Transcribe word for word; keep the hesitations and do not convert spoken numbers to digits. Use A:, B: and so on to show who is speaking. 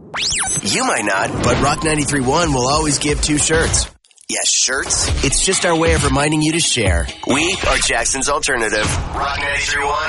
A: You might not, but Rock ninety-three point one will always give two shirts. Yes, shirts. It's just our way of reminding you to share. We are Jackson's Alternative. Rock ninety-three point one.